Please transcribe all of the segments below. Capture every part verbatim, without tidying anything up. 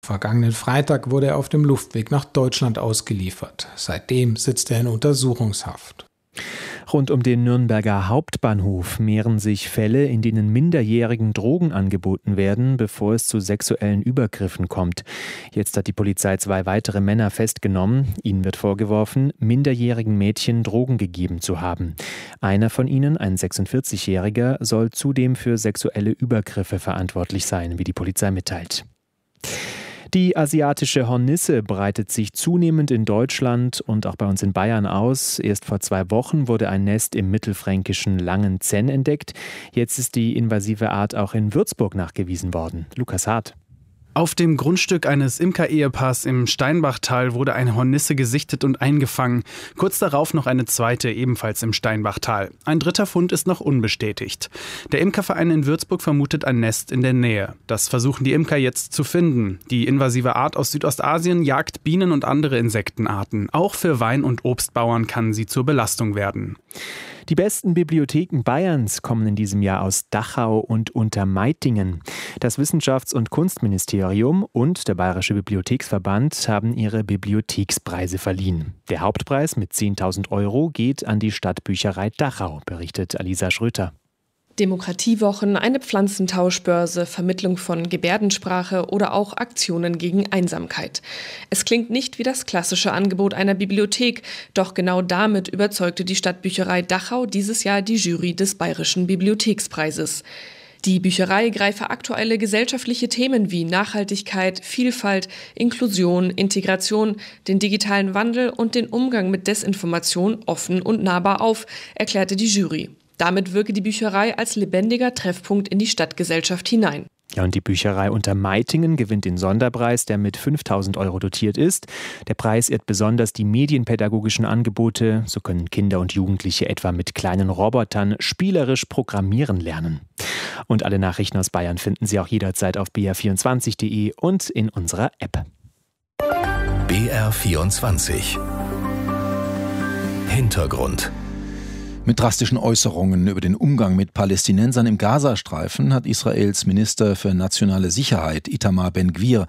Vergangenen Freitag wurde er auf dem Luftweg nach Deutschland ausgeliefert. Seitdem sitzt er in Untersuchungshaft. Rund um den Nürnberger Hauptbahnhof mehren sich Fälle, in denen Minderjährigen Drogen angeboten werden, bevor es zu sexuellen Übergriffen kommt. Jetzt hat die Polizei zwei weitere Männer festgenommen. Ihnen wird vorgeworfen, minderjährigen Mädchen Drogen gegeben zu haben. Einer von ihnen, ein sechsundvierzigjähriger, soll zudem für sexuelle Übergriffe verantwortlich sein, wie die Polizei mitteilt. Die asiatische Hornisse breitet sich zunehmend in Deutschland und auch bei uns in Bayern aus. Erst vor zwei Wochen wurde ein Nest im mittelfränkischen Langenzenn entdeckt. Jetzt ist die invasive Art auch in Würzburg nachgewiesen worden. Lukas Hart. Auf dem Grundstück eines Imker-Ehepaars im Steinbachtal wurde eine Hornisse gesichtet und eingefangen. Kurz darauf noch eine zweite, ebenfalls im Steinbachtal. Ein dritter Fund ist noch unbestätigt. Der Imkerverein in Würzburg vermutet ein Nest in der Nähe. Das versuchen die Imker jetzt zu finden. Die invasive Art aus Südostasien jagt Bienen und andere Insektenarten. Auch für Wein- und Obstbauern kann sie zur Belastung werden. Die besten Bibliotheken Bayerns kommen in diesem Jahr aus Dachau und Untermeitingen. Das Wissenschafts- und Kunstministerium und der Bayerische Bibliotheksverband haben ihre Bibliothekspreise verliehen. Der Hauptpreis mit zehntausend Euro geht an die Stadtbücherei Dachau, berichtet Alisa Schröter. Demokratiewochen, eine Pflanzentauschbörse, Vermittlung von Gebärdensprache oder auch Aktionen gegen Einsamkeit. Es klingt nicht wie das klassische Angebot einer Bibliothek, doch genau damit überzeugte die Stadtbücherei Dachau dieses Jahr die Jury des Bayerischen Bibliothekspreises. Die Bücherei greife aktuelle gesellschaftliche Themen wie Nachhaltigkeit, Vielfalt, Inklusion, Integration, den digitalen Wandel und den Umgang mit Desinformation offen und nahbar auf, erklärte die Jury. Damit wirke die Bücherei als lebendiger Treffpunkt in die Stadtgesellschaft hinein. Ja, und die Bücherei Untermeitingen gewinnt den Sonderpreis, der mit fünftausend Euro dotiert ist. Der Preis ehrt besonders die medienpädagogischen Angebote. So können Kinder und Jugendliche etwa mit kleinen Robotern spielerisch programmieren lernen. Und alle Nachrichten aus Bayern finden Sie auch jederzeit auf b r vierundzwanzig punkt d e und in unserer App. B R vierundzwanzig Hintergrund. Mit drastischen Äußerungen über den Umgang mit Palästinensern im Gazastreifen hat Israels Minister für nationale Sicherheit Itamar Ben-Gvir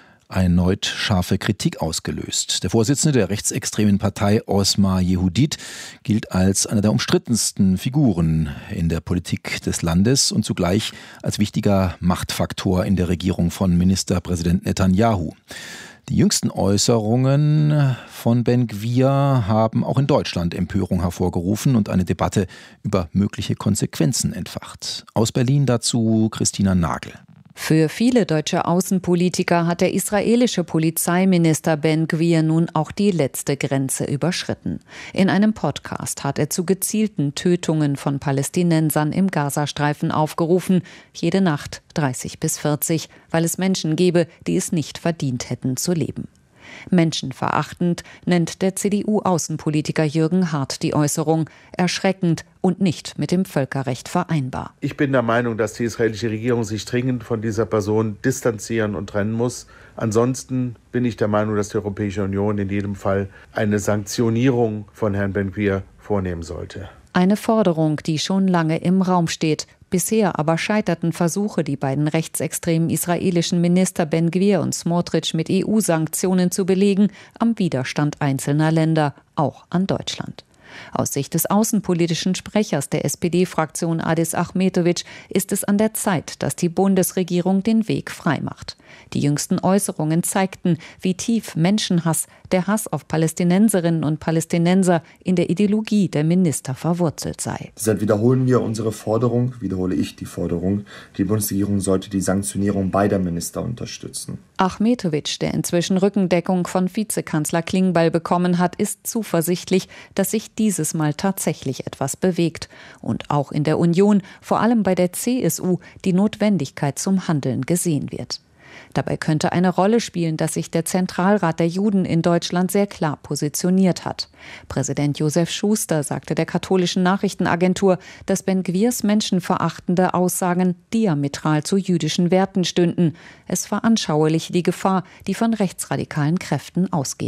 erneut scharfe Kritik ausgelöst. Der Vorsitzende der rechtsextremen Partei Osma Yehudit gilt als einer der umstrittensten Figuren in der Politik des Landes und zugleich als wichtiger Machtfaktor in der Regierung von Ministerpräsident Netanyahu. Die jüngsten Äußerungen von Ben-Gvir haben auch in Deutschland Empörung hervorgerufen und eine Debatte über mögliche Konsequenzen entfacht. Aus Berlin dazu Christina Nagel. Für viele deutsche Außenpolitiker hat der israelische Polizeiminister Ben-Gvir nun auch die letzte Grenze überschritten. In einem Podcast hat er zu gezielten Tötungen von Palästinensern im Gazastreifen aufgerufen, jede Nacht dreißig bis vierzig, weil es Menschen gebe, die es nicht verdient hätten zu leben. Menschenverachtend nennt der C D U-Außenpolitiker Jürgen Hart die Äußerung, erschreckend und nicht mit dem Völkerrecht vereinbar. Ich bin der Meinung, dass die israelische Regierung sich dringend von dieser Person distanzieren und trennen muss. Ansonsten bin ich der Meinung, dass die Europäische Union in jedem Fall eine Sanktionierung von Herrn Ben-Gvir vornehmen sollte. Eine Forderung, die schon lange im Raum steht. Bisher aber scheiterten Versuche, die beiden rechtsextremen israelischen Minister Ben-Gvir und Smotrich mit E U-Sanktionen zu belegen, am Widerstand einzelner Länder, auch an Deutschland. Aus Sicht des außenpolitischen Sprechers der S P D-Fraktion Adis Achmetovic ist es an der Zeit, dass die Bundesregierung den Weg freimacht. Die jüngsten Äußerungen zeigten, wie tief Menschenhass, der Hass auf Palästinenserinnen und Palästinenser in der Ideologie der Minister verwurzelt sei. Deshalb wiederholen wir unsere Forderung, wiederhole ich die Forderung, die Bundesregierung sollte die Sanktionierung beider Minister unterstützen. Achmetovic, der inzwischen Rückendeckung von Vizekanzler Klingbeil bekommen hat, ist zuversichtlich, dass sich dieses Mal tatsächlich etwas bewegt. Und auch in der Union, vor allem bei der C S U, die Notwendigkeit zum Handeln gesehen wird. Dabei könnte eine Rolle spielen, dass sich der Zentralrat der Juden in Deutschland sehr klar positioniert hat. Präsident Josef Schuster sagte der katholischen Nachrichtenagentur, dass Ben-Gvirs menschenverachtende Aussagen diametral zu jüdischen Werten stünden. Es veranschauliche die Gefahr, die von rechtsradikalen Kräften ausgehe.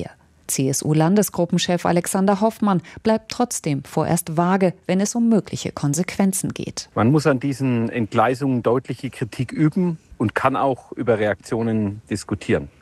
C S U-Landesgruppenchef Alexander Hoffmann bleibt trotzdem vorerst vage, wenn es um mögliche Konsequenzen geht. Man muss an diesen Entgleisungen deutliche Kritik üben und kann auch über Reaktionen diskutieren.